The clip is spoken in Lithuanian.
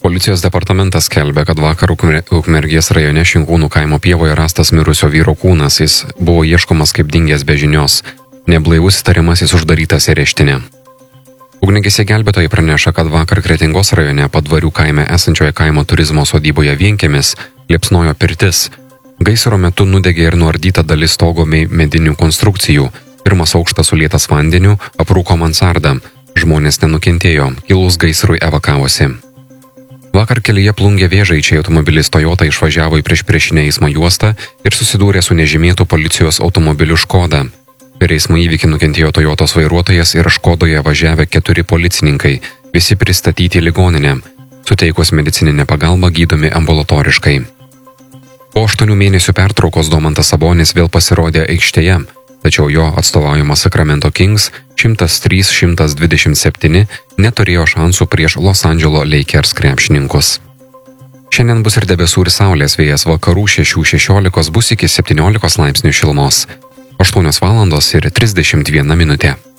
Policijos departamentas skelbia, kad vakar Ukmergės rajone Šinkūnų kaimo pievoje rastas mirusio vyro kūnas. Jis buvo ieškomas kaip dingęs be žinios. Neblaivus įtariamasis uždarytas areštinė. Ugniagesiai gelbėtojai praneša, kad vakar Kretingos rajone Padvarių kaime esančioje kaimo turizmo sodyboje Vienkiemis liepsnojo pirtis. Gaisro metu nudegė ir nuardyta dalis stogo medinių konstrukcijų. Pirmas aukštas sulietas vandeniu, aprūko mansarda. Žmonės nenukentėjo, kilus gaisrui evakavosi. Vakar kelyje Plungė Vėžaičiai automobilis Toyota išvažiavo į priešpriešinę eismo juostą ir susidūrė su nežymėtu policijos automobiliu Škoda. Per eismo įvykį nukentėjo Toyotos vairuotojas ir Škodoje važiavę 4 policininkai, visi pristatyti į ligoninę. Suteikus medicininę pagalbą gydomi ambulatoriškai. Po 8 mėnesių pertraukos Domantas Sabonis vėl pasirodė aikštėje, tačiau jo atstovaujama Sacramento Kings 103-127 neturėjo šansų prieš Los Andželo Lakers krepšininkus. Šiandien bus ir debesų ir saulės, vėjas vakarų 6-16 bus iki 17 laipsnių šilumos. 8 valandos ir 31 minutė.